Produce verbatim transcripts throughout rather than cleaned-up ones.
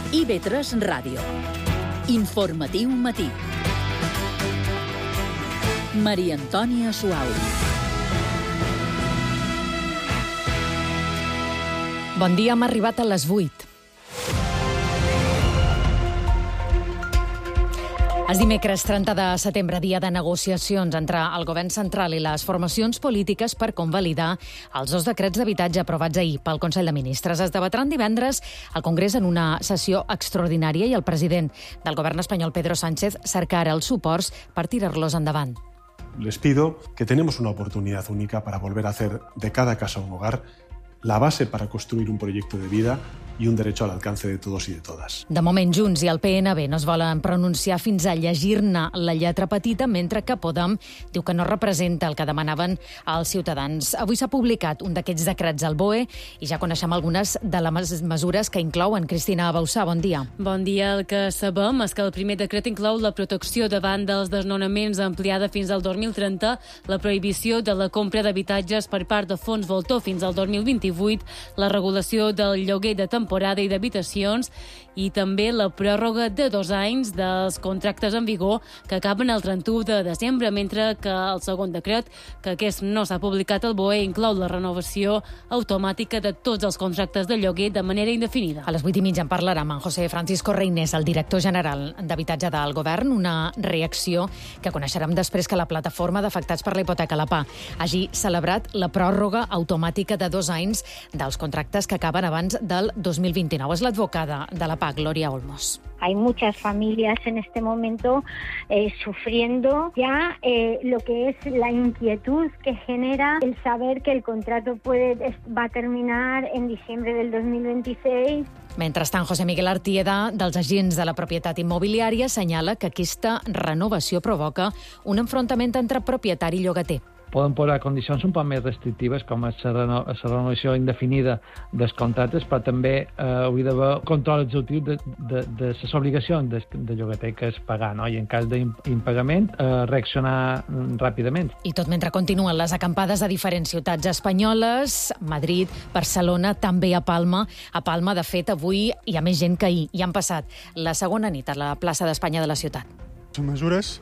I V tres Ràdio. Informatiu matí. Maria Antònia Suau. Bon dia, hem arribat a les vuit. És dimecres trenta de setembre, dia de negociacions entre el govern central i les formacions polítiques per convalidar els dos decrets d'habitatge aprovats ahir pel Consell de Ministres. Es debatran divendres al Congrés en una sessió extraordinària i el president del govern espanyol, Pedro Sánchez, cerca ara els suports per tirar-los endavant. Les pido que tenemos una oportunidad única para volver a hacer de cada casa un hogar, la base para construir un proyecto de vida i un derecho al alcance de todos y de todas. De moment, Junts i el P N B no es volen pronunciar fins a llegir-ne la lletra petita, mentre que Podem diu que no representa el que demanaven els ciutadans. Avui s'ha publicat un d'aquests decrets al B O E i ja coneixem algunes de les mesures que inclouen. Cristina Bausà, bon dia. Bon dia. El que sabem és que el primer decret inclou la protecció davant dels desnonaments ampliada fins al dos mil trenta, la prohibició de la compra d'habitatges per part de fons voltor fins al dos mil vint-i-vuit, la regulació del lloguer de temporada temporada i d'habitacions i també la pròrroga de dos anys dels contractes en vigor que acaben el trenta-u de desembre, mentre que el segon decret, que aquest no s'ha publicat al B O E, inclou la renovació automàtica de tots els contractes de lloguer de manera indefinida. A les vuit i mitja en parlarà amb en José Francisco Reynés, el director general d'Habitatge del Govern, una reacció que coneixerem després que la plataforma d'afectats per la hipoteca, la P A, hagi celebrat la pròrroga automàtica de dos anys dels contractes que acaben abans del dos mil vint-i-nou. És l'advocada de la P A, Gloria Olmos. Hay muchas familias en este momento eh, sufriendo ya eh, lo que es la inquietud que genera el saber que el contrato puede, va a terminar en diciembre del dos mil veintiséis. Mentrestant, José Miguel Artieda, dels agents de la propietat immobiliària, assenyala que aquesta renovació provoca un enfrontament entre propietari i llogater. Poden posar condicions un poc més restrictives, com és la, reno la renovació indefinida dels contractes, però també eh, hauria d'haver control executiu de, de, de les obligacions de, de llogater, que és pagar, no? I en cas d'impagament, eh, reaccionar ràpidament. I tot mentre continuen les acampades a diferents ciutats espanyoles, Madrid, Barcelona, també a Palma. A Palma, de fet, avui hi ha més gent que ahir. I han passat la segona nit a la plaça d'Espanya de la ciutat. Les mesures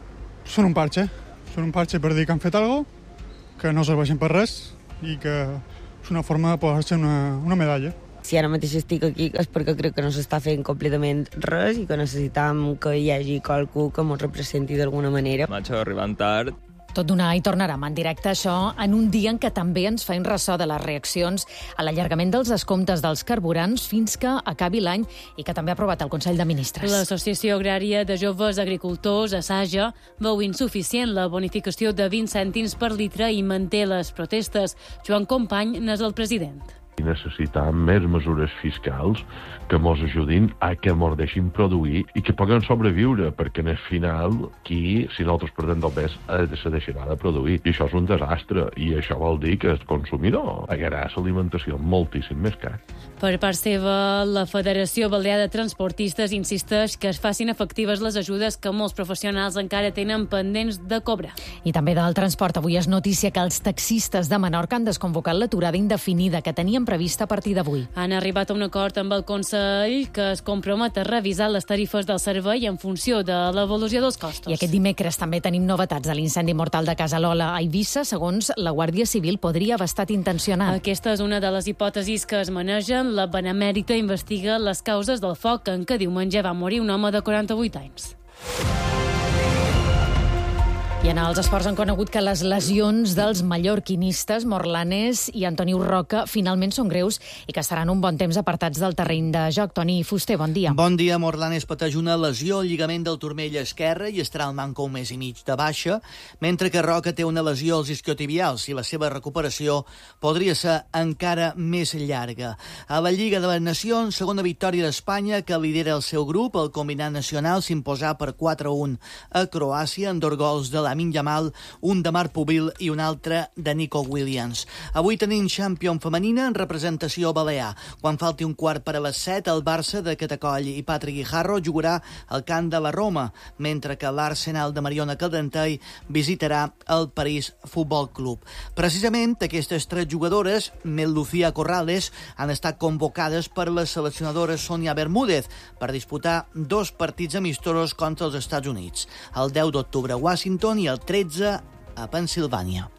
són un parche. Són un parche per dir que han fet alguna cosa, que no serveixen per res i que és una forma de posar-se una, una medalla. Si ara mateix estic aquí és perquè crec que no s'està fent completament res i que necessitam que hi hagi qualcú que ens representi d'alguna manera. Vaig arribant tard. Tot d'una i tornarem en directe, això, en un dia en què també ens fa un ressò de les reaccions a l'allargament dels descomptes dels carburants fins que acabi l'any i que també ha aprovat el Consell de Ministres. L'Associació Agrària de Joves Agricultors, ASAJA, veu insuficient la bonificació de vint cèntims per litre i manté les protestes. Joan Company n'és el president. Necessitam més mesures fiscals que mos ajudin a que mos deixin produir i que puguem sobreviure, perquè en el final aquí, si nosaltres perdem del pes, se deixarà de produir. I això és un desastre, i això vol dir que el consumidor pagarà l'alimentació moltíssim més car. Per part seva, la Federació Balear de Transportistes insisteix que es facin efectives les ajudes que molts professionals encara tenen pendents de cobrar. I també del transport. Avui és notícia que els taxistes de Menorca han desconvocat l'aturada indefinida que tenien prevista a partir d'avui. Han arribat a un acord amb el Consell que es compromet a revisar les tarifes del servei en funció de l'evolució dels costos. I aquest dimecres també tenim novetats de l'incendi mortal de Casa Lola a Eivissa. Segons la Guàrdia Civil, podria haver estat intencionat. Aquesta és una de les hipòtesis que es manegen. La Benemèrita investiga les causes del foc en què diumenge va morir un home de quaranta-vuit anys. I en els esports han conegut que les lesions dels mallorquinistes Morlanes i Antoniu Roca finalment són greus i que estaran un bon temps apartats del terreny de joc. Toni Fuster, bon dia. Bon dia. Morlanes pateix una lesió al lligament del turmell esquerre i estarà al manco un mes i mig de baixa, mentre que Roca té una lesió als isquiotibials i la seva recuperació podria ser encara més llarga. A la Lliga de les Nacions, segona victòria d'Espanya, que lidera el seu grup, el combinat nacional s'imposà per quatre a un a Croàcia en dos gols de la Lamine Yamal, un de Marc Pubil i un altre de Nico Williams. Avui tenim Champions femenina en representació balear. Quan falti un quart per a les set, el Barça de Catacoll i Patrick Guijarro jugarà al camp de la Roma, mentre que l'Arsenal de Mariona Caldentei visitarà el París Futbol Club. Precisament aquestes tres jugadores, més Lucía Corrales, han estat convocades per la seleccionadora Sonia Bermúdez per disputar dos partits amistosos contra els Estats Units, el deu d'octubre a Washington i el tretze a Pennsilvània.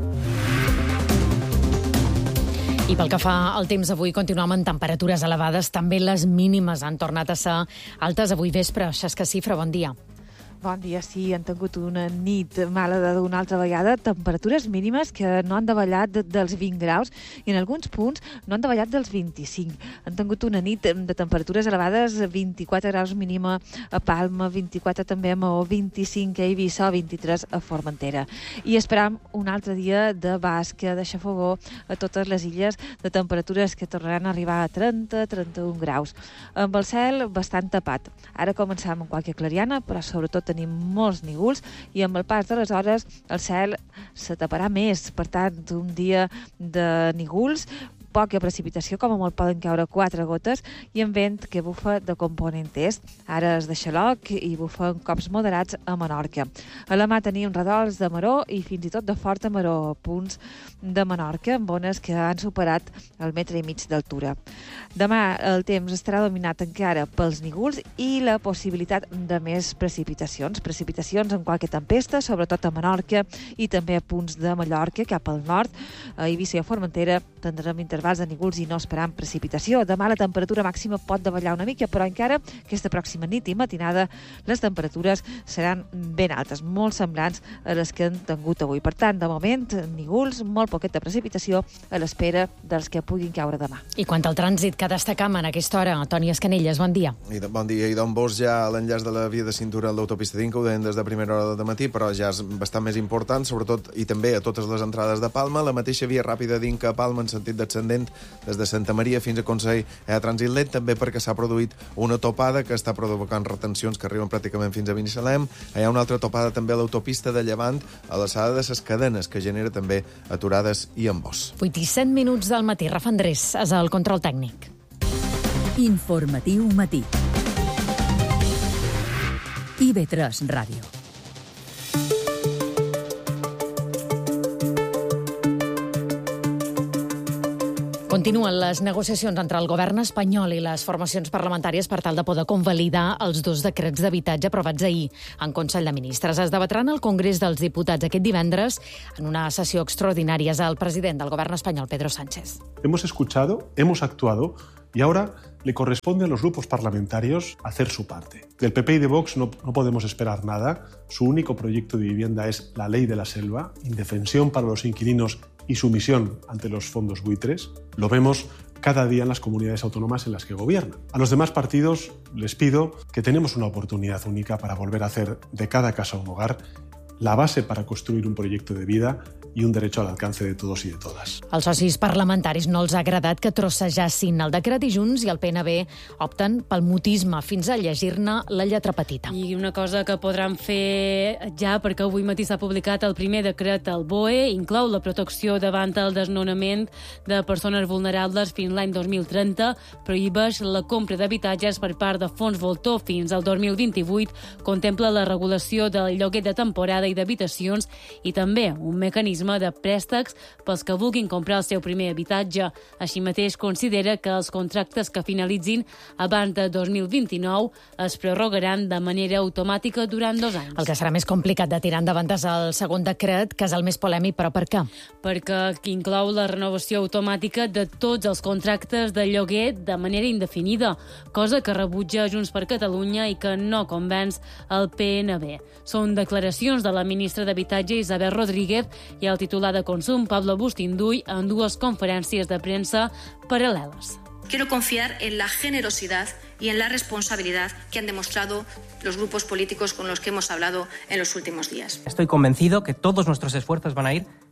I pel que fa al temps, avui continuem amb temperatures elevades. També les mínimes han tornat a ser altes avui vespre. Xesca Cifra, bon dia. Bon dia, sí, han tingut una nit mala d'una altra vegada, temperatures mínimes que no han davallat dels vint graus i en alguns punts no han davallat dels vint-i-cinc. Han tingut una nit de temperatures elevades, vint-i-quatre graus mínima a Palma, vint-i-quatre també a Maó, vint-i-cinc a Eivissa, vint-i-tres a Formentera. I esperam un altre dia de Bàsquia, de xafogó a totes les illes, de temperatures que tornaran a arribar a trenta a trenta-un graus. Amb el cel bastant tapat. Ara començam amb qualque clariana, però sobretot tenim molts nígols i amb el pas de les hores el cel se taparà més. Per tant, un dia de nígols, poca precipitació, com a molt poden caure quatre gotes, i amb vent que bufa de component est. Ara és de xaloc i bufen cops moderats a Menorca. A la mà tenim radols de maror i fins i tot de forta maror, punts de Menorca, amb ones que han superat el metre i mig d'altura. Demà el temps estarà dominat encara pels nígols i la possibilitat de més precipitacions. Precipitacions en qualque tempesta, sobretot a Menorca i també a punts de Mallorca, cap al nord. A Eivissa i a Formentera tindrem intervals de nígols i no esperam precipitació. Demà la temperatura màxima pot davallar una mica, però encara aquesta pròxima nit i matinada les temperatures seran ben altes, molt semblants a les que han tingut avui. Per tant, de moment, nígols, molt poqueta precipitació a l'espera dels que puguin caure demà. I quant al trànsit que destacam en aquesta hora, Toni Escanelles, bon dia. I de, bon dia, i d'on vos ja l'enllaç de la via de cintura a l'autopista d'Inca, ho deien des de primera hora de matí, però ja és bastant més important, sobretot i també a totes les entrades de Palma, la mateixa via ràpida d'Inca a Palma en sentit descendent des de Santa Maria fins a Consell a trànsit lent, també perquè s'ha produït una topada que està provocant retencions que arriben pràcticament fins a Binissalem. Hi ha una altra topada també a l'autopista de Llevant, a l'alçada de ses Cadenes, que genera també aturades i embòs. vuit i set minuts del matí. Rafa Andrés és el control tècnic. Informatiu matí. I V tres Ràdio. Continuen les negociacions entre el govern espanyol i les formacions parlamentàries per tal de poder convalidar els dos decrets d'habitatge aprovats ahir en Consell de Ministres. Es debatran al Congrés dels Diputats aquest divendres en una sessió extraordinària. És el president del govern espanyol, Pedro Sánchez. Hemos escuchado, hemos actuado y ahora le corresponde a los grupos parlamentarios hacer su parte. Del P P y de Vox no, no podemos esperar nada. Su único proyecto de vivienda es la ley de la selva, indefensión para los inquilinos y sumisión ante los fondos buitres. Lo vemos cada día en las comunidades autónomas en las que gobiernan. A los demás partidos les pido que tenemos una oportunidad única para volver a hacer de cada casa un hogar, la base para construir un proyecto de vida i un derecho al alcance de todos y de todas. Els socis parlamentaris no els ha agradat que trossejassin el decret i Junts i el P N B opten pel mutisme fins a llegir-ne la lletra petita. I una cosa que podran fer ja, perquè avui matí s'ha publicat el primer decret al B O E, inclou la protecció davant el desnonament de persones vulnerables fins l'any dos mil trenta, prohibeix la compra d'habitatges per part de fons voltor fins al dos mil vint-i-vuit, contempla la regulació del lloguer de temporada i d'habitacions i també un mecanisme de préstecs pels que vulguin comprar el seu primer habitatge. Així mateix considera que els contractes que finalitzin abans de dos mil vint-i-nou es prorrogaran de manera automàtica durant dos anys. El que serà més complicat de tirar endavant és el segon decret, que és el més polèmic, però per què? Perquè inclou la renovació automàtica de tots els contractes de lloguer de manera indefinida, cosa que rebutja Junts per Catalunya i que no convenç el P N B. Són declaracions de la ministra d'Habitatge, Isabel Rodríguez, i el titular de Consum, Pablo Bustinduy, en dues conferències de premsa paral·leles. Quiero confiar en la generosidad y en la responsabilidad que han demostrado los grupos políticos con los que hemos hablado en los últimos días. Estoy convencido que todos nuestros esfuerzos van a ir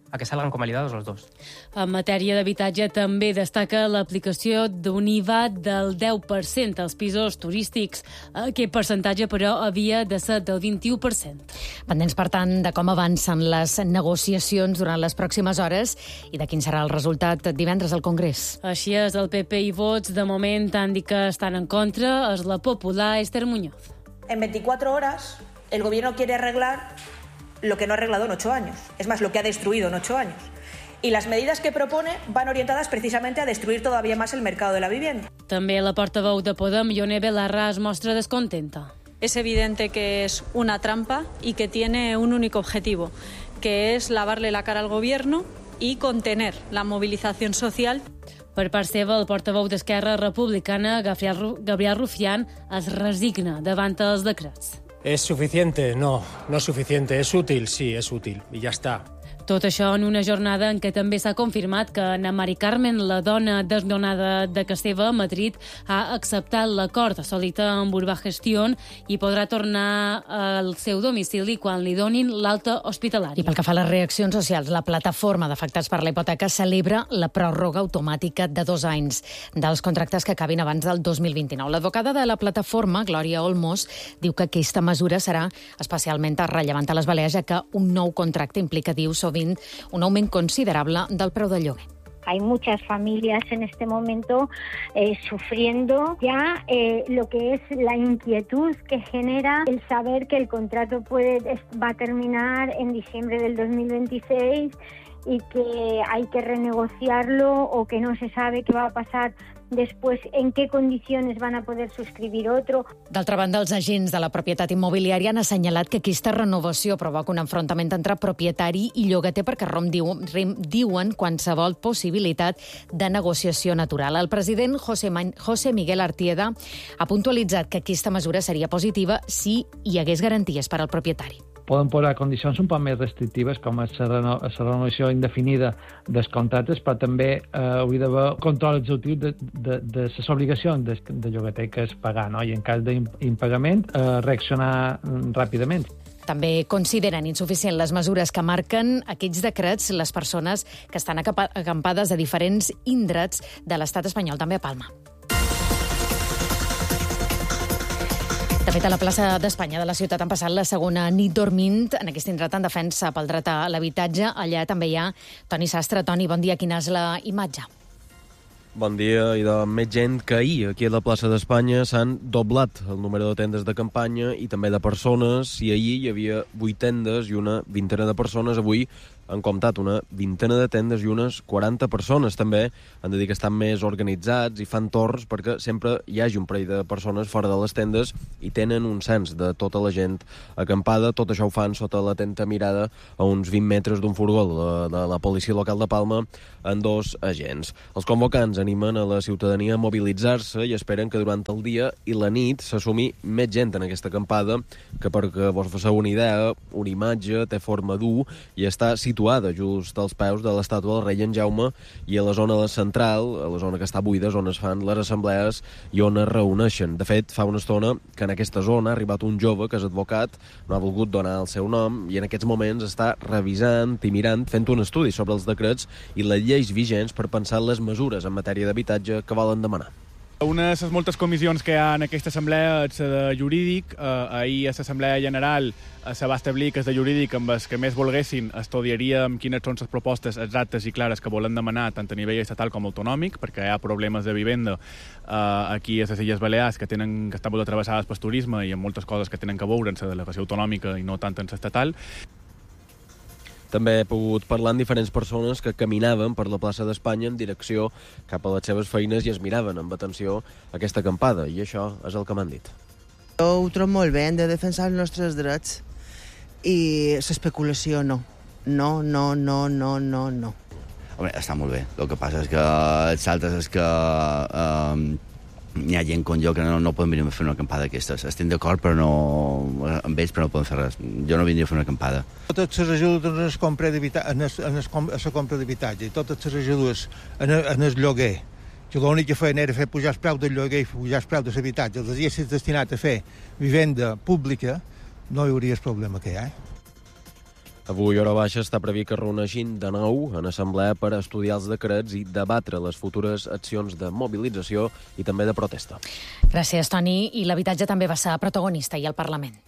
a que salgan convalidados los dos. En matèria d'habitatge també destaca l'aplicació d'un I V A del deu per cent als pisos turístics. Aquest percentatge, però, havia de ser del vint-i-u per cent. Pendents, per tant, de com avancen les negociacions durant les pròximes hores i de quin serà el resultat divendres al Congrés. Així és, el P P i Vox, de moment, han dit que estan en contra. És la popular Esther Muñoz. En veinticuatro horas, el gobierno quiere arreglar lo que no ha arreglado en ocho años. Es más, lo que ha destruido en ocho años. Y las medidas que propone van orientadas precisamente a destruir todavía más el mercado de la vivienda. També la portaveu de Podem, Ione Belarra, es mostra descontenta. Es evidente que es una trampa y que tiene un único objetivo, que es lavarle la cara al gobierno y contener la movilización social. Per part seva, el portaveu d'Esquerra Republicana, Gabriel Rufián, es resigna davant els decrets. ¿Es suficiente? No, no es suficiente. ¿Es útil? Sí, es útil. Y ya está. Tot això en una jornada en què també s'ha confirmat que Ana Mari Carmen, la dona desnonada de casa seva a Madrid, ha acceptat l'acord assolit amb Urbagestión i podrà tornar al seu domicili quan li donin l'alta hospitalària. I pel que fa a les reaccions socials, la plataforma d'afectats per la hipoteca celebra la pròrroga automàtica de dos anys dels contractes que acabin abans del dos mil vint-i-nou. L'advocada de la plataforma, Glòria Olmos, diu que aquesta mesura serà especialment rellevant a les Balears, ja que un nou contracte implica, diu, sovint un augment considerable del preu del lloguer. Hay muchas familias en este momento eh, sufriendo ya eh, lo que es la inquietud que genera el saber que el contrato puede, va a terminar en diciembre del dos mil veintiséis y que hay que renegociarlo o que no se sabe qué va a pasar después, en qué condiciones van a poder suscribir otro. D'altra banda, els agents de la propietat immobiliària han assenyalat que aquesta renovació provoca un enfrontament entre propietari i llogater perquè rom diu, diuen qualsevol possibilitat de negociació natural. El president José, José Miguel Artieda ha puntualitzat que aquesta mesura seria positiva si hi hagués garanties per al propietari. Poden posar condicions un poc més restrictives, com la renovació indefinida dels contractes, però també eh, hauria d'haver control executiu de, de, de les obligacions de, de llogater que es pagar, no? I en cas d'impagament, eh, reaccionar ràpidament. També consideren insuficient les mesures que marquen aquests decrets les persones que estan acampades a diferents indrets de l'estat espanyol, també a Palma. De fet, a la plaça d'Espanya de la ciutat han passat la segona nit dormint en aquest indret en defensa pel dret a l'habitatge. Allà també hi ha Toni Sastre. Toni, bon dia. Quina és la imatge? Bon dia. I de més gent que ahir aquí a la plaça d'Espanya s'han doblat el número de tendes de campanya i també de persones. Si ahir hi havia vuit tendes i una vintena de persones, avui han comptat una vintena de tendes i unes quaranta persones. També han de dir que estan més organitzats i fan torns perquè sempre hi hagi un parell de persones fora de les tendes i tenen un cens de tota la gent acampada. Tot això ho fan sota l'atenta mirada a uns vint metres d'un furgó de, de la policia local de Palma en dos agents. Els convocants animen a la ciutadania a mobilitzar-se i esperen que durant el dia i la nit s'assumi més gent en aquesta acampada, que perquè vos faceu una idea, una imatge té forma d'U i està situada situada just als peus de l'estàtua del rei en Jaume i a la zona central, a la zona que està buida, on es fan les assemblees i on es reuneixen. De fet, fa una estona que en aquesta zona ha arribat un jove que és advocat, no ha volgut donar el seu nom i en aquests moments està revisant i mirant, fent un estudi sobre els decrets i les lleis vigents per pensar les mesures en matèria d'habitatge que volen demanar. Una de les moltes comissions que hi ha en aquesta assemblea és de jurídic. Eh, ahir a l'assemblea general eh, se va establir que és de jurídic amb els que més volguessin estudiaríem quines són les propostes exactes i clares que volen demanar tant a nivell estatal com autonòmic, perquè hi ha problemes de vivenda eh, aquí a les Illes Balears que, tenen, que estan molt travessades pel turisme i amb moltes coses que tenen que veure en la delegació autonòmica i no tant en l'estatal. També he pogut parlar amb diferents persones que caminaven per la plaça d'Espanya en direcció cap a les seves feines i es miraven amb atenció aquesta acampada, i això és el que m'han dit. Jo ho trobo molt bé, hem de defensar els nostres drets i l'especulació no. No, no, no, no, no, no. Home, està molt bé. El que passa és que els altres és que eh, hi ha gent com jo que no, no poden venir a fer una acampada d'aquestes. Estem d'acord però no, amb ells, però no poden fer res. Jo no vindria a fer una acampada. Totes les ajudes en la compra d'habitatge i totes les ajudes en el, en el lloguer, que l'únic que feien era fer pujar el preu del lloguer i pujar el preu de l'habitatge, els dies destinats a fer vivenda pública, no hi hauria el problema que hi ha. Avui, hora baixa, està previst que es reuneixin de nou en assemblea per estudiar els decrets i debatre les futures accions de mobilització i també de protesta. Gràcies, Toni. I l'habitatge també va ser protagonista ahir al Parlament.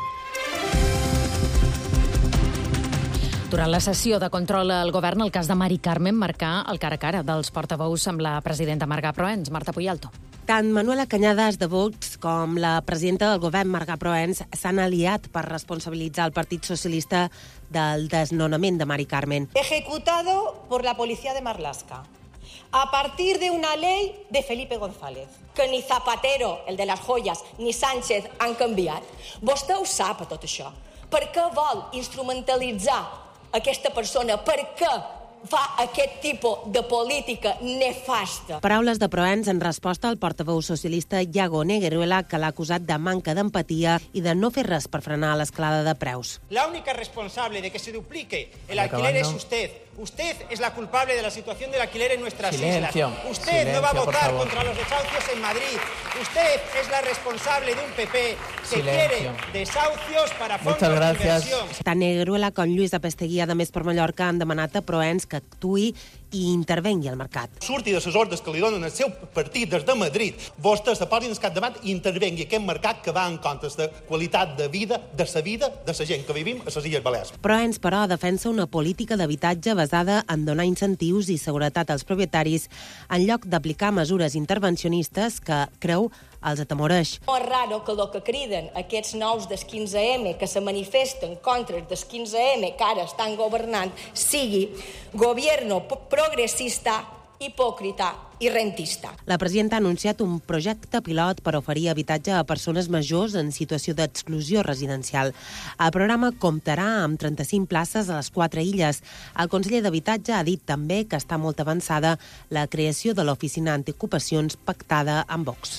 Durant la sessió de control al govern, el cas de Mari Carmen marcà el cara a cara dels portaveus amb la presidenta Marga Proens. Marta Puyalto. Tant Manuela Cañadas de Vox com la presidenta del govern, Marga Proens, s'han aliat per responsabilitzar el Partit Socialista del desnonament de Mari Carmen. Ejecutado por la policía de Marlaska, a partir de una ley de Felipe González, que ni Zapatero, el de las joyas, ni Sánchez han canviat. Vostè ho sap, tot això. Per què vol instrumentalitzar aquesta persona? Per què fa aquest tipus de política nefasta? Paraules de Proens en resposta al portaveu socialista Iago Negueruela, que l'ha acusat de manca d'empatia i de no fer res per frenar l'escalada de preus. La única responsable de que se duplique el alquiler es usted. Usted es la culpable de la situación del alquiler en nuestras Silencio. islas. Usted Silencio, no va a votar contra los desahucios en Madrid. Usted es la responsable de un P P que Silencio. quiere desahucios para fondos Muchas de gracias. inversión. Tant Negueruela com Lluís Apestegui, de Més per Mallorca, han demanat a Proens que actuï i intervengui al mercat. Surti de les ordres que li donen el seu partit des de Madrid, vostè se posin al capdavant i intervengui aquest mercat que va en compte de qualitat de vida, de la vida de la gent que vivim a les Illes Balears. Proens, però, defensa una política d'habitatge basada en donar incentius i seguretat als propietaris en lloc d'aplicar mesures intervencionistes que, creu, els atemoreix. No és raro que el que criden aquests nous del quinze eme, que se manifesten contra el del quinze eme, que ara estan governant, sigui gobierno progressista, hipòcrita i rentista. La presidenta ha anunciat un projecte pilot per oferir habitatge a persones majors en situació d'exclusió residencial. El programa comptarà amb trenta-cinc places a les quatre illes. El conseller d'Habitatge ha dit també que està molt avançada la creació de l'oficina antiocupacions pactada amb Vox.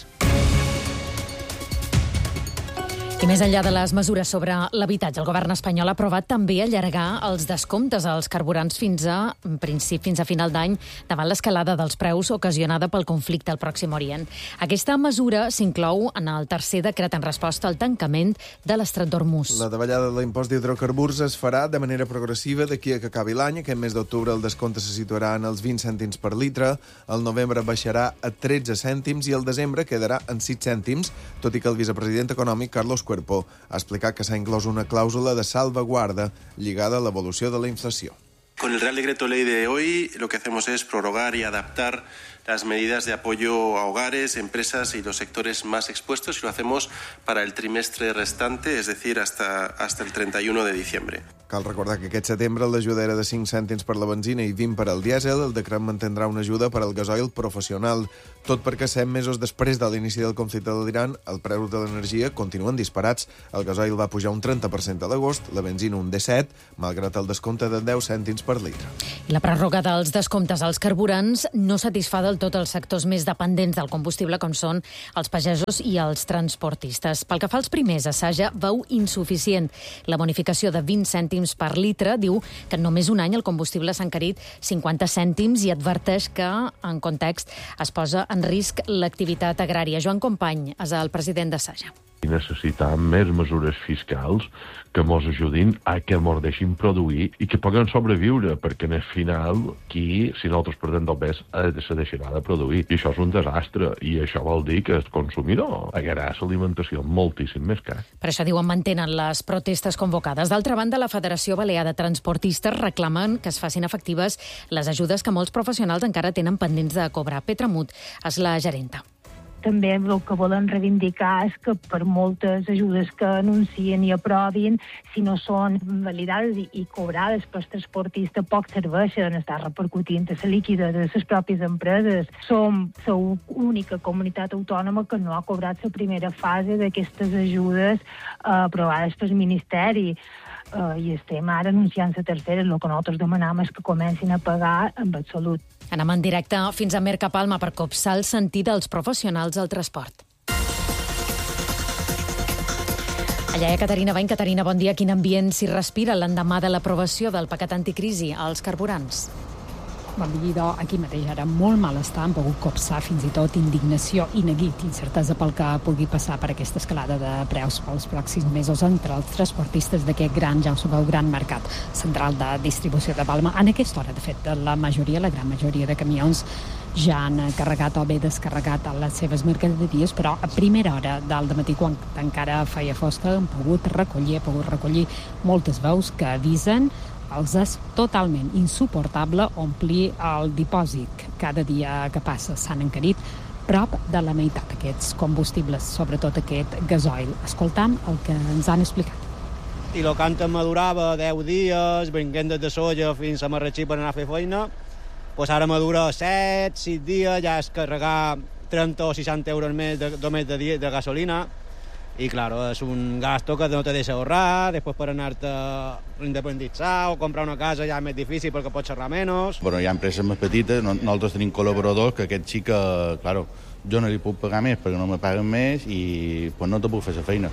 I més enllà de les mesures sobre l'habitatge, el govern espanyol ha aprovat també allargar els descomptes als carburants fins a, en principi, fins a final d'any davant l'escalada dels preus ocasionada pel conflicte al Pròxim Orient. Aquesta mesura s'inclou en el tercer decret en resposta al tancament de l'estret d'Hormuz. La davallada de l'impost d'hidrocarburs es farà de manera progressiva d'aquí a que acabi l'any. Aquest mes d'octubre el descompte se situarà en els vint cèntims per litre, el novembre baixarà a tretze cèntims i el desembre quedarà en sis cèntims, tot i que el vicepresident econòmic, Carlos Cuerpo, ha explicat que s'ha inclòs una clàusula de salvaguarda lligada a l'evolució de la inflació. Con el Real Decreto Ley de hoy lo que hacemos es prorrogar y adaptar las medidas de apoyo a hogares, empresas y los sectores más expuestos y lo hacemos para el trimestre restante, es decir, hasta, hasta el treinta y uno de diciembre. Cal recordar que aquest setembre l'ajuda era de cinc cèntims per la benzina i vint per al dièsel. El decret mantindrà una ajuda per al gasoil professional. Tot perquè set mesos després de l'inici del conflicte de l'Iran, el preu de l'energia continuen disparats. El gasoil va pujar un trenta per cent a l'agost, la benzina un disset, malgrat el descompte de deu cèntims per litre. I la pròrroga dels descomptes als carburants no satisfà del tot els sectors més dependents del combustible, com són els pagesos i els transportistes. Pel que fa als primers, Saja veu insuficient la bonificació de vint cèntims per litre. Diu que en només un any el combustible s'ha encarit cinquanta cèntims i adverteix que, en context, es posa en risc l'activitat agrària. Joan Company és el president de Saja. I necessitam més mesures fiscals que ens ajudin a que ens deixin produir i que puguem sobreviure, perquè en el final, aquí, si nosaltres perdem del pes, se deixarà de produir. I això és un desastre, i això vol dir que el consumidor pagarà l'alimentació moltíssim més car. Per això, diuen, mantenen les protestes convocades. D'altra banda, la Federació Balear de Transportistes reclamen que es facin efectives les ajudes que molts professionals encara tenen pendents de cobrar. Petra Mut és la gerenta. També el que volen reivindicar és que per moltes ajudes que anuncien i aprovin, si no són validades i, i cobrades pel transportista, poc serveixen, està repercutint a la liquidació de les pròpies empreses. Som l'única comunitat autònoma que no ha cobrat la primera fase d'aquestes ajudes eh, aprovades pel Ministeri. Uh, i estem ara anunciant la tercera. El que nosaltres demanam és que comencin a pagar amb absolut. Anem en directe fins a Mercapalma per copsar el sentit dels professionals del transport. Allà hi ha Caterina Bany. Caterina, bon dia. Quin ambient s'hi respira l'endemà de l'aprovació del paquet anticrisi als carburants? Vam dir, aquí mateix ara molt malestar, han pogut copsar fins i tot indignació i neguit, incertesa pel que pugui passar per aquesta escalada de preus pels pròxims mesos entre els transportistes d'aquest gran, ja ho sabeu, gran mercat central de distribució de Palma. En aquesta hora, de fet, la majoria, la gran majoria de camions ja han carregat o bé descarregat les seves mercaderies, però a primera hora del dematí, quan encara feia fosca, han pogut recollir, ha pogut recollir moltes veus que avisen els és totalment insuportable omplir el dipòsit. Cada dia que passa s'han encarit prop de la meitat aquests combustibles, sobretot aquest gasoil. Escoltam el que ens han explicat. I el que antes madurava deu dies, venint des de Solla fins a Marratxí per anar a fer feina, doncs ara madura set, sis dies, ja és carregar trenta o seixanta euros més de, de, de, de gasolina. Y claro, es un gasto que no te deixa ahorrar, després per anar-te a independitzar o comprar una casa ja és més difícil perquè pots xerrar menys. Bueno, hi ha empreses més petites, nosaltres tenim col·laboradors que aquest xic, claro, jo no li puc pagar més perquè no me paguen més i pues, no te puc fer la feina.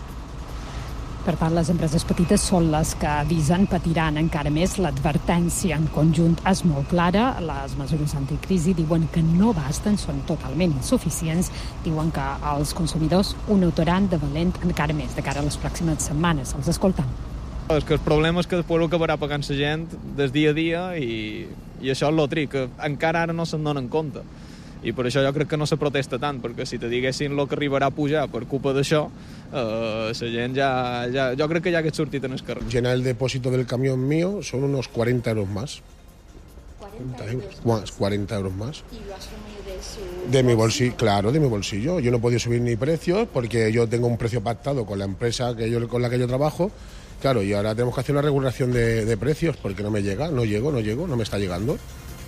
Per tant, les empreses petites són les que avisen, patiran encara més. L'advertència en conjunt és molt clara. Les mesures anticrisi diuen que no basten, són totalment insuficients. Diuen que els consumidors ho notaran de valent encara més de cara a les pròximes setmanes. Els escoltam. És que el problema és que després ho acabarà pagant la gent des dia a dia i, i això és el tric, que encara ara no se'n donen compte. I per això jo crec que no se protesta tant, perquè si te diguessin el que arribarà a pujar per culpa d'això, eh, la gent ja, ja... Jo crec que ja hagués sortit en el carrer. Llenar el depósito del camión mío son unos cuarenta euros más. cuarenta euros, cuarenta euros más. ¿Y lo asume de su De mi bolsillo, claro, de mi bolsillo. Yo no he podido subir ni precios porque yo tengo un precio pactado con la empresa que yo, con la que yo trabajo. Claro, y ahora tenemos que hacer una regulación de, de precios porque no me llega, no llego, no llego, no me está llegando.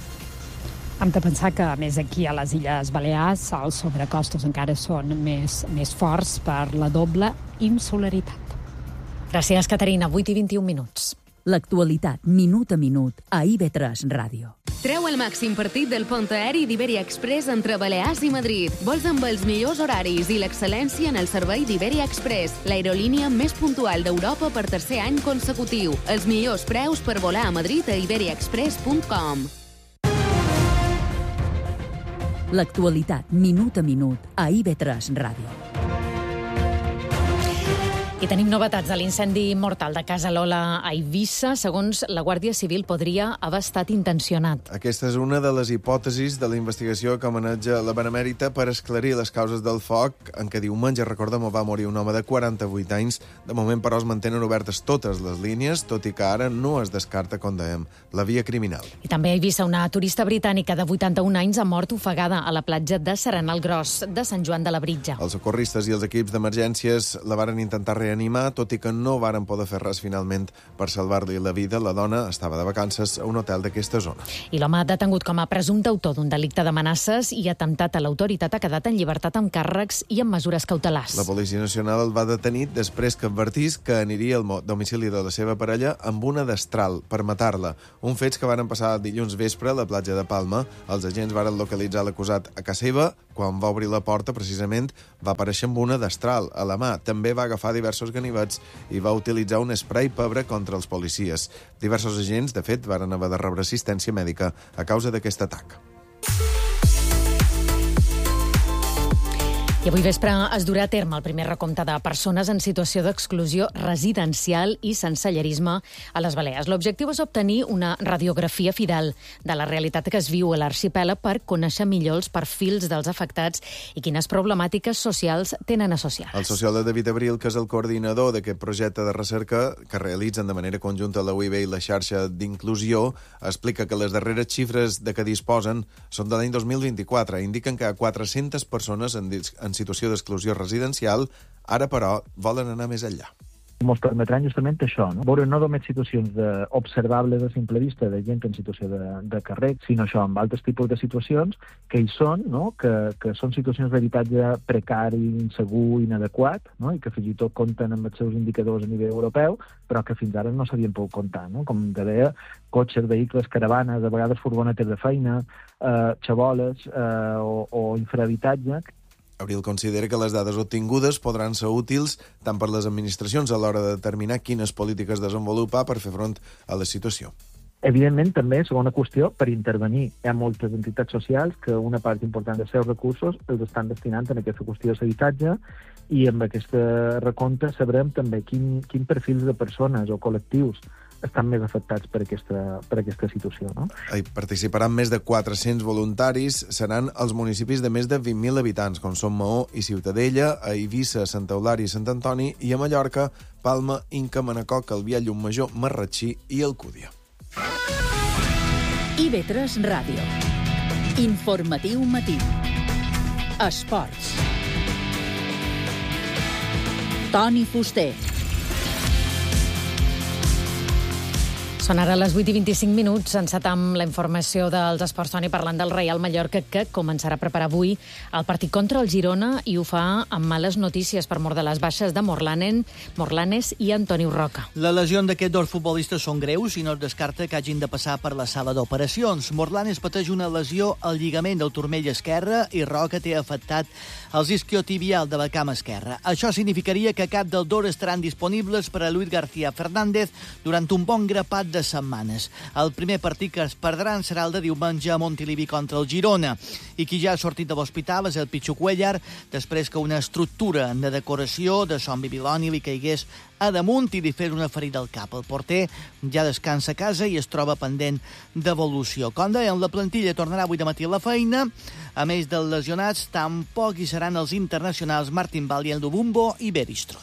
Hem de pensar que, a més, aquí a les Illes Balears els sobrecostos encara són més, més forts per la doble insolaritat. Gràcies, Caterina. vuit i vint-i-un minuts. L'actualitat, minut a minut, a I B tres Ràdio. Treu el màxim partit del pont aeri d'Iberia Express entre Balears i Madrid. Vols amb els millors horaris i l'excel·lència en el servei d'Iberia Express, l'aerolínia més puntual d'Europa per tercer any consecutiu. Els millors preus per volar a Madrid a iberia express punt com. L'actualitat, minut a minut, a I B tres Ràdio. I tenim novetats de l'incendi mortal de Casa Lola a Eivissa. Segons la Guàrdia Civil, podria haver estat intencionat. Aquesta és una de les hipòtesis de la investigació que maneja la Benemèrita per esclarir les causes del foc en què diumenge, recordem, va morir un home de quaranta-vuit anys. De moment, però, es mantenen obertes totes les línies, tot i que ara no es descarta, com dèiem, la via criminal. I també a Eivissa, una turista britànica de vuitanta-un anys ha mort ofegada a la platja de Serenal Gros de Sant Joan de Labritja. Els socorristes i els equips d'emergències la varen intentar reanimar, tot i que no varen poder fer res finalment per salvar-li la vida. La dona estava de vacances a un hotel d'aquesta zona. I l'home detengut com a presumpte autor d'un delicte d'amenaces i atemptat a l'autoritat ha quedat en llibertat amb càrrecs i amb mesures cautelars. La Policia Nacional el va detenir després que advertís que aniria al domicili de la seva parella amb una destral per matar-la. Un fets que varen passar dilluns vespre a la platja de Palma. Els agents varen localitzar l'acusat a casa seva. Quan va obrir la porta, precisament, va aparèixer amb una destral a la mà. També va agafar diversos ganivets i va utilitzar un spray pebre contra els policies. Diversos agents, de fet, varen haver de rebre assistència mèdica a causa d'aquest atac. I avui vespre es durà a terme el primer recompte de persones en situació d'exclusió residencial i sensellerisme a les Balears. L'objectiu és obtenir una radiografia fidel de la realitat que es viu a l'arxipèlag per conèixer millor els perfils dels afectats i quines problemàtiques socials tenen associades. El sociòleg David Abril, que és el coordinador d'aquest projecte de recerca que realitzen de manera conjunta la U I B i la xarxa d'inclusió, explica que les darreres xifres de què disposen són de l'any dos mil vint-i-quatre. Indiquen que hi ha quatre-centes persones en en situació d'exclusió residencial, ara, però, volen anar més enllà. Ens permetran justament això, no? Veure no només situacions de, observables a simple vista de gent en situació de, de carrer, sinó això, amb altres tipus de situacions que hi són, no? que, que són situacions d'habitatge precari, insegur, inadequat, no? I que fins i tot compten amb els seus indicadors a nivell europeu, però que fins ara no s'havien pogut comptar, no? Com te deia, cotxes, vehicles, caravanes, de vegades furgonetes de feina, eh, xaboles eh, o, o infrahabitatge. Abril considera que les dades obtingudes podran ser útils tant per les administracions a l'hora de determinar quines polítiques desenvolupar per fer front a la situació. Evidentment, també, segona qüestió, per intervenir. Hi ha moltes entitats socials que una part important dels seus recursos els estan destinant en aquesta qüestió d'habitatge, i amb aquesta recompte sabrem també quin, quin perfils de persones o col·lectius estan més afectats per aquesta, per aquesta situació. No? Hi participaran més de quatre-cents voluntaris. Seran els municipis de més de vint mil habitants, com són Maó i Ciutadella, a Eivissa, Santa Eulària i Sant Antoni, i a Mallorca, Palma, Inca, Manacor, Calvià, Llumajor, Marratxí i Alcúdia. I V tres Ràdio. Informatiu matí. Esports. Toni Fuster. Són ara les vuit i vint-i-cinc minuts. Encetam la informació dels esports, Toni, parlant del Reial Mallorca, que començarà a preparar avui el partit contra el Girona, i ho fa amb males notícies per mort de les baixes de Morlanen, Morlanes i Antoni Roca. Les lesions d'aquests dos futbolistes són greus i no es descarta que hagin de passar per la sala d'operacions. Morlanes pateix una lesió al lligament del turmell esquerre i Roca té afectat els isquiotibial de la cama esquerra. Això significaria que cap dels dos estaran disponibles per a Luis García Fernández durant un bon grapat de setmanes. El primer partit que es perdran serà el de diumenge a Montilivi contra el Girona, i qui ja ha sortit de l'hospital és el Pichu Cuellar, després que una estructura de decoració de son Bibiloni li caigués a damunt i li fes una ferida al cap. El porter ja descansa a casa i es troba pendent d'evolució. Com deien, la plantilla tornarà avui de matí a la feina. A més dels lesionats, tampoc hi seran els internacionals Martín Val i el Dubumbo i Beristron.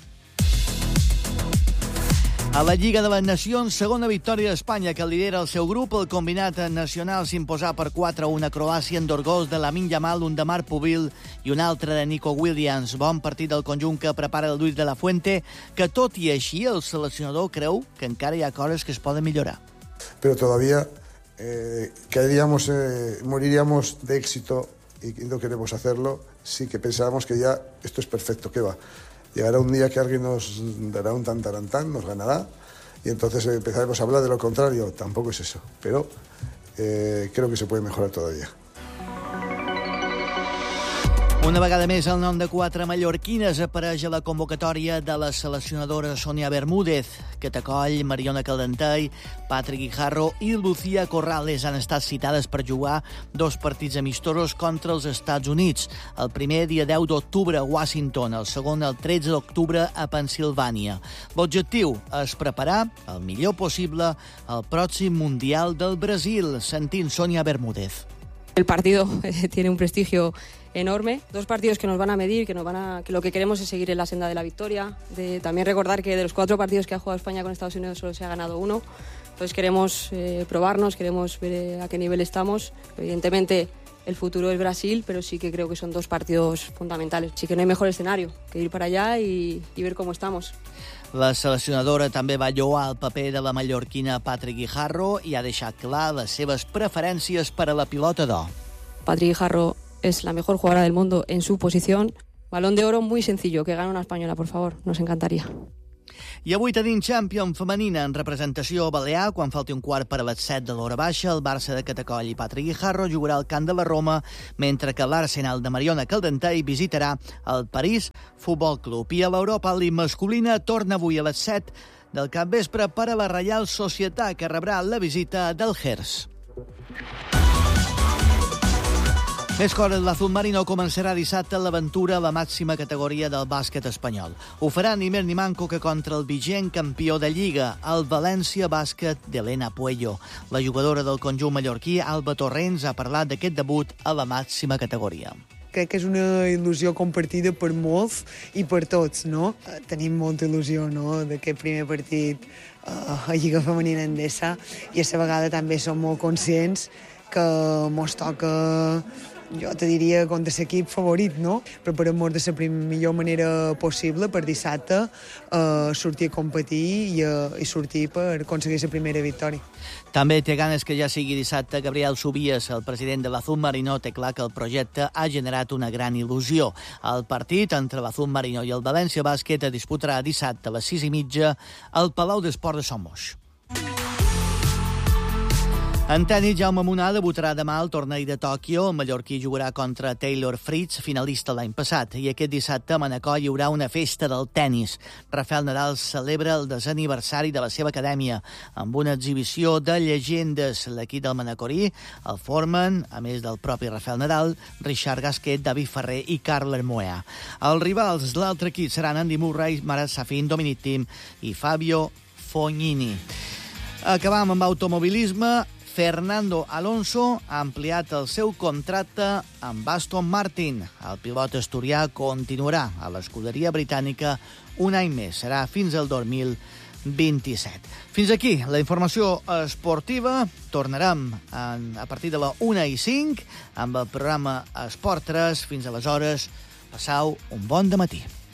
A la Lliga de les Nacions, segona victòria d'Espanya, que lidera el seu grup. El combinat nacional s'imposà per quatre a un a Croàcia en dos gols de Lamine Yamal, un de Marc Pubil i un altre de Nico Williams. Bon partit del conjunt que prepara el Luis de la Fuente, que tot i així el seleccionador creu que encara hi ha coses que es poden millorar. Pero todavía eh, caeríamos, eh, moriríamos de éxito y no queremos hacerlo. Sí que pensábamos que ya esto es perfecto, ¿qué va? Llegará un día que alguien nos dará un tan tarantán, nos ganará, y entonces empezaremos a hablar de lo contrario. Tampoco es eso, pero eh, creo que se puede mejorar todavía. Una vegada més, el nom de quatre mallorquines apareix a la convocatòria de la seleccionadora Sonia Bermúdez. Catacoll, Mariona Caldentei, Patrick Guijarro i Lucía Corrales han estat citades per jugar dos partits amistosos contra els Estats Units. El primer dia deu d'octubre a Washington, el segon el tretze d'octubre a Pensilvània. L'objectiu és preparar el millor possible el pròxim Mundial del Brasil, sentint Sonia Bermúdez. El partido eh, tiene un prestigio enorme. Dos partidos que nos van a medir, que nos van a, que lo que queremos es seguir en la senda de la victoria. De, también recordar que de los cuatro partidos que ha jugado España con Estados Unidos solo se ha ganado uno. Entonces queremos eh, probarnos, queremos ver eh, a qué nivel estamos. Evidentemente el futuro es Brasil, pero sí que creo que son dos partidos fundamentales. Sí que no hay mejor escenario que ir para allá y, y ver cómo estamos. La seleccionadora també va lloar el paper de la mallorquina Patrick Guijarro i ha deixat clar les seves preferències per a la pilota d'or. Patrick Guijarro es la mejor jugadora del mundo en su posición. Balón de oro muy sencillo, que gane una española, por favor, nos encantaría. I avui tenim Champions femenina en representació balear. Quan falti un quart per a les set de l'hora baixa, el Barça de Catacoll i Patrick Guijarro jugarà al camp de la Roma, mentre que l'Arsenal de Mariona Caldentei visitarà el París Futbol Club. I a l'Europa League masculina torna avui a les set del capvespre per a la Reial Societat, que rebrà la visita del Gers. Més coses, l'Azul Marino començarà dissabte l'aventura a la màxima categoria del bàsquet espanyol. Ho farà ni més ni manco que contra el vigent campió de Lliga, el València Bàsquet d'Helena Puello. La jugadora del conjunt mallorquí, Alba Torrents, ha parlat d'aquest debut a la màxima categoria. Crec que és una il·lusió compartida per molts i per tots, no? Tenim molta il·lusió, no?, d'aquest primer partit uh, a Lliga Femenina Endesa, i a la vegada també som molt conscients que mos toca, jo te diria, contra l'equip favorit, no? Preparem-nos de la millor manera possible per dissabte uh, sortir a competir i, uh, i sortir per aconseguir la primera victòria. També té ganes que ja sigui dissabte. Gabriel Subies, el president de l'Azul Marino, té clar que el projecte ha generat una gran il·lusió. El partit entre l'Azul Marino i el València Bàsquet es disputarà dissabte a les sis i mitja al Palau d'Esport de Somos. En tenis, Jaume Munar debutarà demà al torneig de Tòquio. El mallorquí jugarà contra Taylor Fritz, finalista l'any passat. I aquest dissabte a Manacor hi haurà una festa del tennis. Rafael Nadal celebra el desè aniversari de la seva acadèmia amb una exhibició de llegendes. L'equip del manacorí el formen, a més del propi Rafael Nadal, Richard Gasquet, David Ferrer i Carles Moea. Els rivals de l'altre equip seran Andy Murray, Marat Safin, Dominic Thiem i Fabio Fognini. Acabam amb automobilisme. Fernando Alonso ha ampliat el seu contracte amb Aston Martin. El pilot asturià continuarà a l'escuderia britànica un any més. Serà fins al dos mil vint-i-set. Fins aquí la informació esportiva. Tornarem a partir de la una i cinc amb el programa Esport tres. Fins aleshores, passau un bon dematí.